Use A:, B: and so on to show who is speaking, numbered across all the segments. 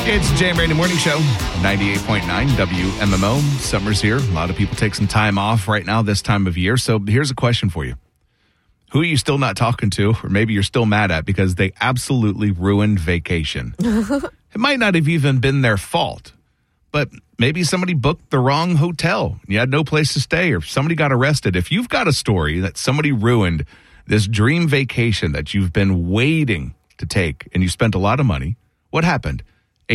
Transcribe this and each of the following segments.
A: It's Jay and Brandon Morning Show, 98.9 WMMO. Summer's here. A lot of people take some time off right now this time of year. So here's a question for you. Who are you still not talking to, or maybe you're still mad at because they absolutely ruined vacation? It might not have even been their fault, but maybe somebody booked the wrong hotel. You had no place to stay, or somebody got arrested. If you've got a story that somebody ruined this dream vacation that you've been waiting to take and you spent a lot of money, what happened?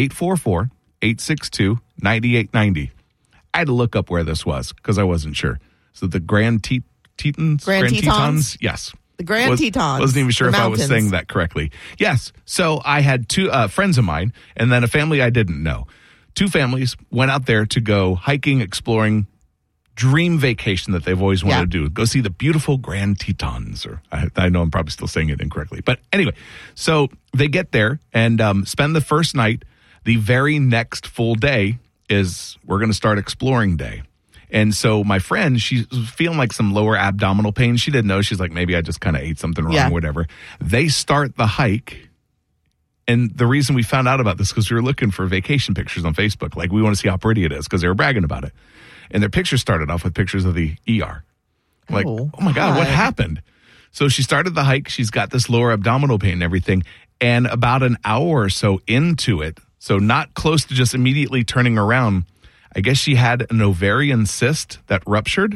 A: 844-862-9890. I had to look up where this was because I wasn't sure. So the Grand Tetons?
B: Grand Tetons?
A: Yes.
B: The Grand Tetons.
A: Wasn't even sure if I was saying that correctly. Yes. So I had two friends of mine and then a family I didn't know. Two families went out there to go hiking, exploring, dream vacation that they've always wanted to do. Go see the beautiful Grand Tetons. Or I know I'm probably still saying it incorrectly. But anyway, so they get there and spend the first night. The very next full day is we're going to start exploring day. And so my friend, she's feeling like some lower abdominal pain. She didn't know. She's like, maybe I just kind of ate something wrong, whatever. They start the hike. And the reason we found out about this because we were looking for vacation pictures on Facebook. Like, we want to see how pretty it is because they were bragging about it. And their pictures started off with pictures of the ER. I'm like, oh my God, what happened? So she started the hike. She's got this lower abdominal pain and everything. And about an hour or so into it, so not close to just immediately turning around, I guess she had an ovarian cyst that ruptured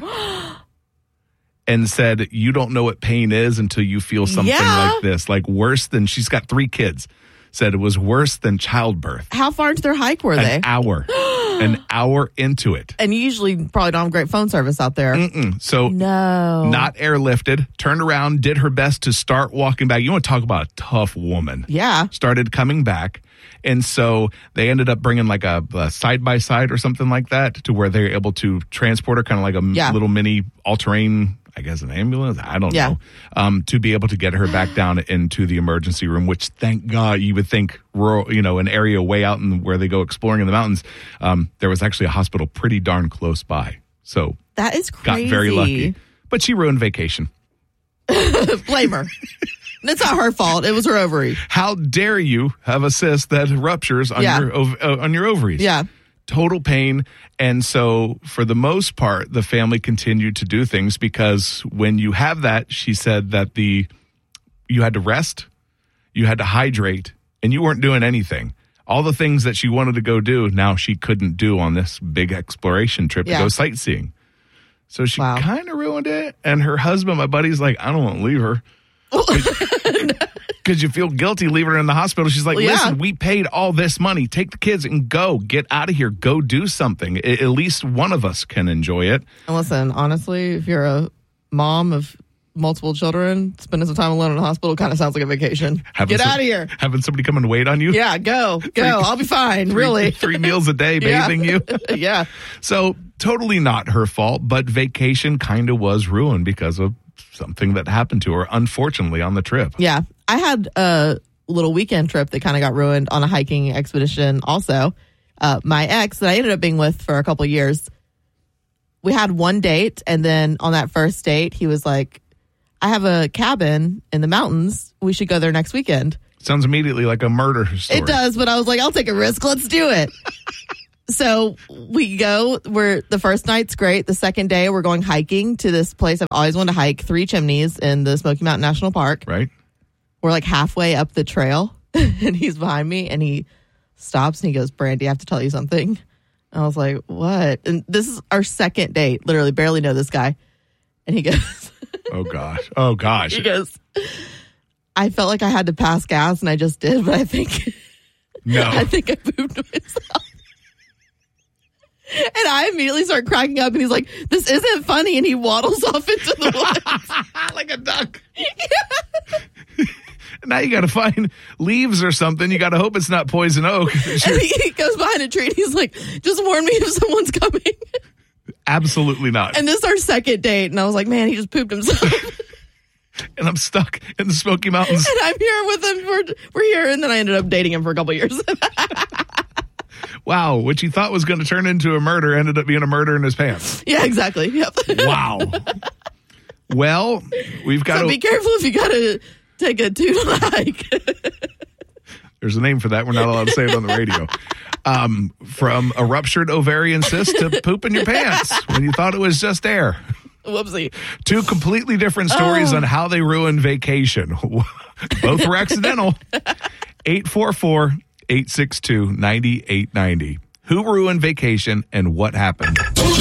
A: and said, you don't know what pain is until you feel something like this. Like worse than, she's got 3 kids, said it was worse than childbirth.
B: How far into their hike were they?
A: An hour. An hour into it.
B: And you usually probably don't have great phone service out there.
A: So not airlifted, turned around, did her best to start walking back. You want to talk about a tough woman.
B: Yeah.
A: Started coming back. And so they ended up bringing like a side-by-side or something like that to where they're able to transport her, kind of like a little mini all-terrain, I guess an ambulance, I don't know, to be able to get her back down into the emergency room, which thank God you would think rural, an area way out in where they go exploring in the mountains. There was actually a hospital pretty darn close by. So
B: that is crazy.
A: Got very lucky. But she ruined vacation.
B: Blame her. It's not her fault. It was her ovary.
A: How dare you have a cyst that ruptures on your ovaries? Yeah. Total pain. And so for the most part, the family continued to do things because when you have that, she said that you had to rest, you had to hydrate, and you weren't doing anything. All the things that she wanted to go do, now she couldn't do on this big exploration trip to go sightseeing. So she kind of ruined it. And her husband, my buddy's like, I don't want to leave her. Because you feel guilty leaving her in the hospital. She's like, listen, we paid all this money. Take the kids and go. Get out of here. Go do something. At least one of us can enjoy it.
B: And listen, honestly, if you're a mom of multiple children, spending some time alone in the hospital kind of sounds like a vacation. Get out of here.
A: Having somebody come and wait on you?
B: Yeah, go. I'll be fine, really.
A: 3 meals a day bathing you?
B: Yeah.
A: So totally not her fault, but vacation kind of was ruined because of something that happened to her, unfortunately, on the trip.
B: Yeah. I had a little weekend trip that kind of got ruined on a hiking expedition also. My ex that I ended up being with for a couple of years, we had one date, and then on that first date, he was like, I have a cabin in the mountains. We should go there next weekend.
A: Sounds immediately like a murder story.
B: It does, but I was like, I'll take a risk. Let's do it. So we go. The first night's great. The second day, we're going hiking to this place I've always wanted to hike, 3 Chimneys in the Smoky Mountain National Park.
A: Right.
B: We're like halfway up the trail, and he's behind me, and he stops, and he goes, Brandy, I have to tell you something. And I was like, what? And this is our second date. Literally, barely know this guy. And he goes,
A: oh, gosh.
B: He goes, I felt like I had to pass gas, and I just did, but I think I pooped myself. And I immediately start cracking up, and he's like, this isn't funny, and he waddles off into the woods.
A: Like a duck. Now you got to find leaves or something. You got to hope it's not poison oak.
B: And he goes behind a tree, and he's like, just warn me if someone's coming.
A: Absolutely not.
B: And this is our second date, and I was like, man, he just pooped himself.
A: And I'm stuck in the Smoky Mountains.
B: And I'm here with him. We're here, and then I ended up dating him for a couple years.
A: Wow, what you thought was going to turn into a murder ended up being a murder in his pants.
B: Yeah, exactly. Yep.
A: Wow. Well, we've got
B: to be careful if you got to take a 2 hike.
A: There's a name for that. We're not allowed to say it on the radio. From a ruptured ovarian cyst to poop in your pants when you thought it was just air.
B: Whoopsie.
A: Two completely different stories on how they ruined vacation. Both were accidental. 844-862-9890. Who ruined vacation and what happened?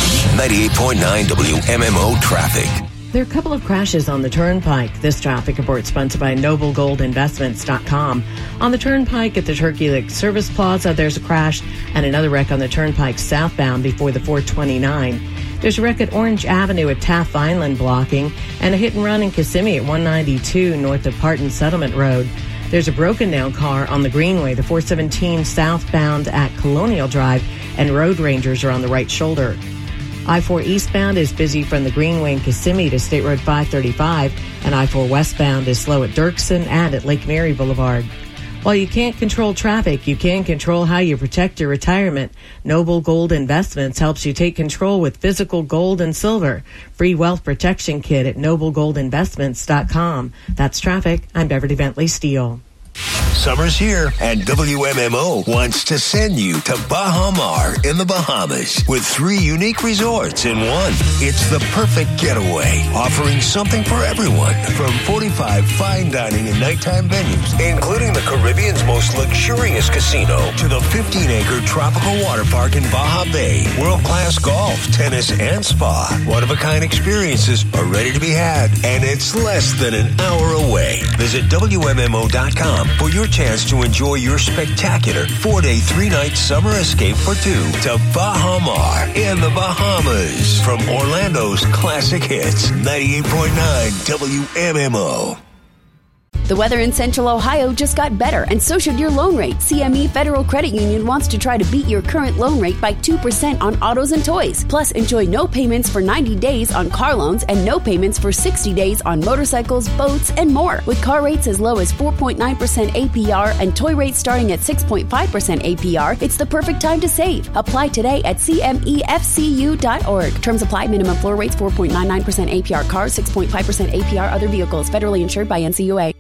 C: 98.9 WMMO traffic.
D: There are a couple of crashes on the Turnpike. This traffic report sponsored by NobleGoldInvestments.com. On the Turnpike at the Turkey Lake Service Plaza, there's a crash and another wreck on the Turnpike southbound before the 429. There's a wreck at Orange Avenue at Taft Vineland blocking and a hit and run in Kissimmee at 192 north of Parton Settlement Road. There's a broken down car on the Greenway, the 417 southbound at Colonial Drive, and road rangers are on the right shoulder. I-4 eastbound is busy from the Greenway in Kissimmee to State Road 535, and I-4 westbound is slow at Dirksen and at Lake Mary Boulevard. While you can't control traffic, you can control how you protect your retirement. Noble Gold Investments helps you take control with physical gold and silver. Free wealth protection kit at NobleGoldInvestments.com. That's traffic. I'm Beverly Bentley Steele.
C: Summer's here, and WMMO wants to send you to Baha Mar in the Bahamas with 3 unique resorts in one. It's the perfect getaway, offering something for everyone from 45 fine dining and nighttime venues, including the Caribbean's most luxurious casino, to the 15-acre tropical water park in Baja Bay, world-class golf, tennis, and spa. One-of-a-kind experiences are ready to be had, and it's less than an hour away. Visit WMMO.com for your chance to enjoy your spectacular 4-day, 3-night summer escape for 2 to Baha Mar in the Bahamas. From Orlando's classic hits, 98.9 WMMO.
E: The weather in Central Ohio just got better, and so should your loan rate. CME Federal Credit Union wants to try to beat your current loan rate by 2% on autos and toys. Plus, enjoy no payments for 90 days on car loans and no payments for 60 days on motorcycles, boats, and more. With car rates as low as 4.9% APR and toy rates starting at 6.5% APR, it's the perfect time to save. Apply today at CMEFCU.org. Terms apply. Minimum floor rates 4.99% APR cars, 6.5% APR other vehicles. Federally insured by NCUA.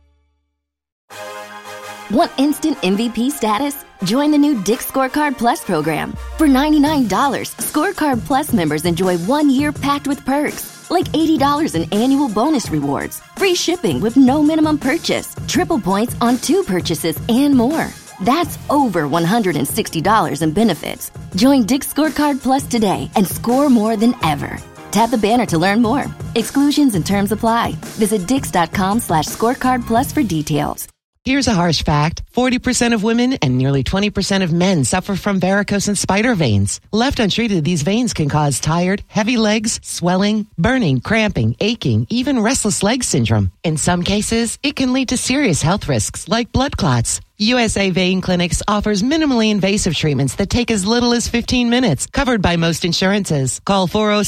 F: Want instant MVP status? Join the new Dick's Scorecard Plus program. For $99, Scorecard Plus members enjoy 1 year packed with perks, like $80 in annual bonus rewards, free shipping with no minimum purchase, triple points on 2 purchases, and more. That's over $160 in benefits. Join Dick's Scorecard Plus today and score more than ever. Tap the banner to learn more. Exclusions and terms apply. Visit Dix.com/scorecard plus for details.
G: Here's a harsh fact. 40% of women and nearly 20% of men suffer from varicose and spider veins. Left untreated, these veins can cause tired, heavy legs, swelling, burning, cramping, aching, even restless leg syndrome. In some cases, it can lead to serious health risks like blood clots. USA Vein Clinics offers minimally invasive treatments that take as little as 15 minutes, covered by most insurances. Call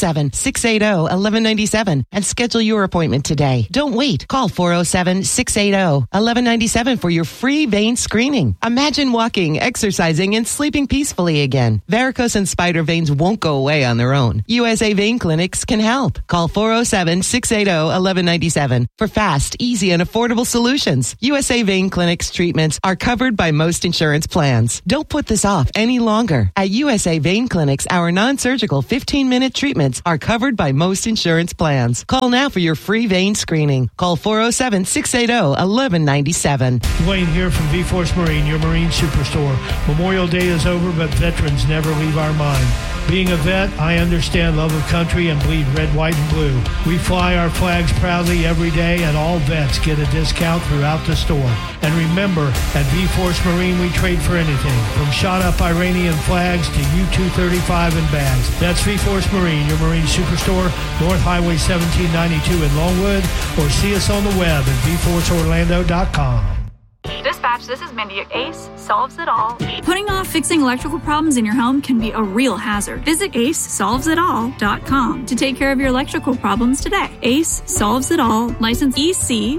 G: 407-680-1197 and schedule your appointment today. Don't wait. Call 407-680-1197 for your free vein screening. Imagine walking, exercising, and sleeping peacefully again. Varicose and spider veins won't go away on their own. USA Vein Clinics can help. Call 407-680-1197 for fast, easy, and affordable solutions. USA Vein Clinics treatments are covered by most insurance plans. Don't put this off any longer. At USA Vein Clinics, our non-surgical 15-minute treatments are covered by most insurance plans. Call now for your free vein screening. Call 407-680-1197.
H: Dwayne here from V-Force Marine, your Marine Superstore. Memorial Day is over, but veterans never leave our mind. Being a vet, I understand love of country and bleed red, white, and blue. We fly our flags proudly every day, and all vets get a discount throughout the store. And remember, at V-Force Marine, we trade for anything, from shot-up Iranian flags to U-235 and bags. That's V-Force Marine, your Marine Superstore, North Highway 1792 in Longwood, or see us on the web at vforceorlando.com.
I: Dispatch, this is Mindy. Ace solves it all. Putting off fixing electrical problems in your home can be a real hazard. Visit acesolvesit.all.com to take care of your electrical problems today. Ace Solves It All, license EC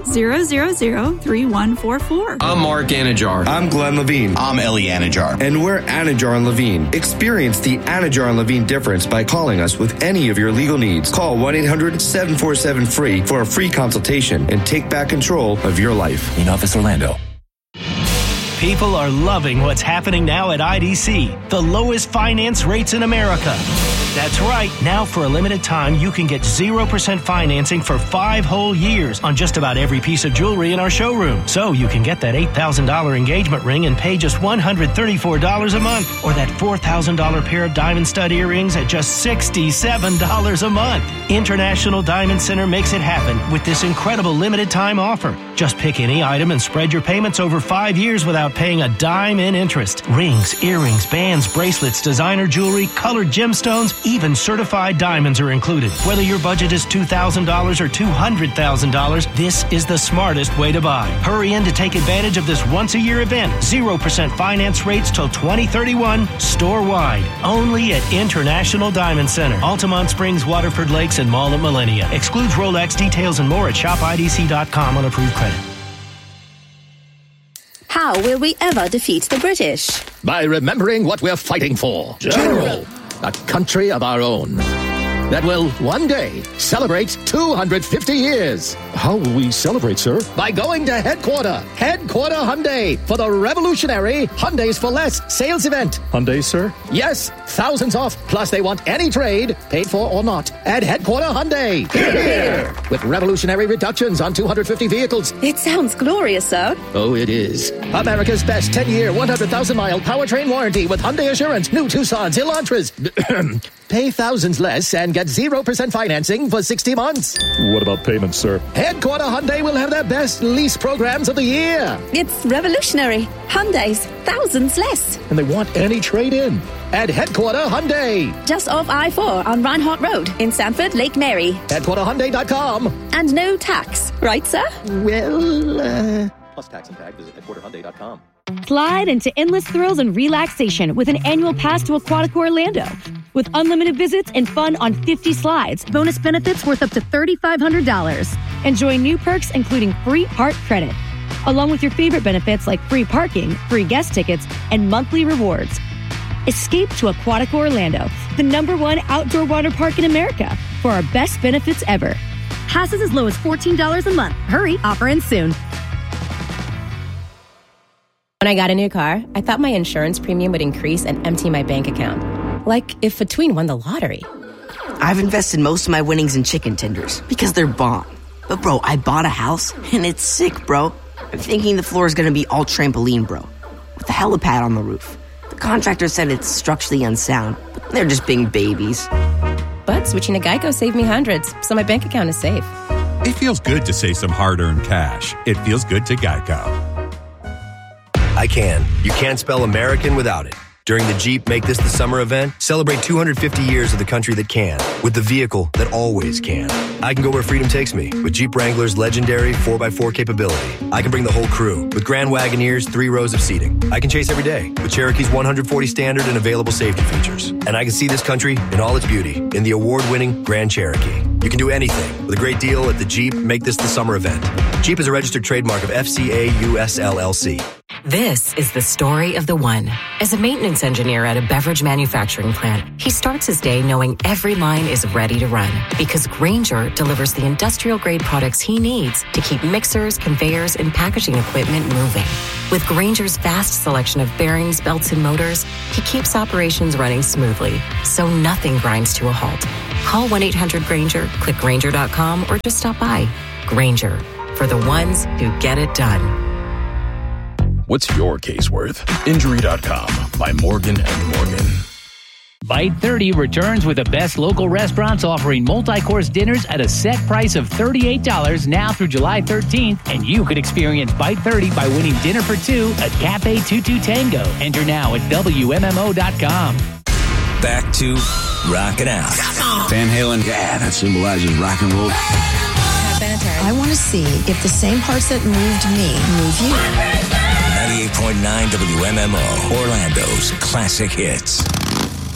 I: 0003144.
J: I'm Mark Anajar.
K: I'm Glenn Levine.
L: I'm Ellie Anajar.
K: And we're Anajar and Levine. Experience the Anajar and Levine difference by calling us with any of your legal needs. Call 1-800-747-FREE for a free consultation and take back control of your life.
L: In Office Orlando.
J: People are loving what's happening now at IDC. The lowest finance rates in America. That's right. Now, for a limited time, you can get 0% financing for 5 whole years on just about every piece of jewelry in our showroom. So you can get that $8,000 engagement ring and pay just $134 a month, or that $4,000 pair of diamond stud earrings at just $67 a month. International Diamond Center makes it happen with this incredible limited time offer. Just pick any item and spread your payments over 5 years without paying a dime in interest. Rings, earrings, bands, bracelets, designer jewelry, colored gemstones, even certified diamonds are included. Whether your budget is $2,000 or $200,000, this is the smartest way to buy. Hurry in to take advantage of this once-a-year event. 0% finance rates till 2031, store-wide. Only at International Diamond Center. Altamont Springs, Waterford Lakes, and Mall at Millennia. Excludes Rolex. Details and more at shopidc.com on approved credit.
L: How will we ever defeat the British?
M: By remembering what we're fighting for. General. A country of our own that will one day celebrate 250 years.
N: How will we celebrate, sir?
M: By going to Headquarter Hyundai, for the revolutionary Hyundais for Less sales event.
N: Hyundai, sir?
M: Yes, thousands off. Plus, they want any trade, paid for or not, at Headquarter Hyundai. Here. With revolutionary reductions on 250 vehicles.
L: It sounds glorious, sir.
M: Oh, it is. America's best 10-year, 100,000-mile powertrain warranty with Hyundai Assurance. New Tucsons, Elantras. Pay thousands less and get 0% financing for 60 months.
N: What about payments, sir?
M: Headquarter Hyundai will have their best lease programs of the year.
L: It's revolutionary. Hyundai's thousands less.
M: And they want any trade-in at Headquarter Hyundai.
L: Just off I-4 on Reinhardt Road in Sanford, Lake Mary.
M: HeadquarterHyundai.com.
L: And no tax, right, sir?
M: Well, plus tax and tag, visit HeadquarterHyundai.com.
O: Slide into endless thrills and relaxation with an annual pass to Aquatic Orlando. With unlimited visits and fun on 50 slides, bonus benefits worth up to $3,500. Enjoy new perks including free park credit, along with your favorite benefits like free parking, free guest tickets, and monthly rewards. Escape to Aquatic Orlando, the #1 outdoor water park in America, for our best benefits ever. Passes as low as $14 a month. Hurry, offer ends soon.
P: When I got a new car, I thought my insurance premium would increase and empty my bank account. Like if Between won the lottery.
Q: I've invested most of my winnings in chicken tenders because they're bomb. But bro, I bought a house and it's sick, bro. I'm thinking the floor is going to be all trampoline, bro. With a helipad on the roof. The contractor said it's structurally unsound, but they're just being babies.
P: But switching to Geico saved me hundreds, so my bank account is safe.
R: It feels good to save some hard-earned cash. It feels good to Geico.
S: I can. You can't spell American without it. During the Jeep Make This the Summer event, celebrate 250 years of the country that can, with the vehicle that always can. I can go where freedom takes me, with Jeep Wrangler's legendary 4x4 capability. I can bring the whole crew, with Grand Wagoneer's 3 rows of seating. I can chase every day, with Cherokee's 140 standard and available safety features. And I can see this country in all its beauty, in the award-winning Grand Cherokee. You can do anything, with a great deal at the Jeep Make This the Summer event. Jeep is a registered trademark of FCA US LLC.
T: This is the story of the one. As a maintenance engineer at a beverage manufacturing plant, he starts his day knowing every line is ready to run because Grainger delivers the industrial-grade products he needs to keep mixers, conveyors, and packaging equipment moving. With Grainger's vast selection of bearings, belts, and motors, he keeps operations running smoothly, so nothing grinds to a halt. Call 1-800-GRAINGER, click Grainger.com, or just stop by. Grainger, for the ones who get it done.
U: What's your case worth? Injury.com by Morgan & Morgan.
V: Bite 30 returns with the best local restaurants offering multi-course dinners at a set price of $38 now through July 13th, and you could experience Bite 30 by winning dinner for 2 at Cafe 22 Tango. Enter now at WMMO.com.
C: Back to Rockin' Out.
W: Van Halen, yeah, that symbolizes rock and roll.
X: I want to see if the same parts that moved me move you.
C: 98.9 WMMO, Orlando's classic hits.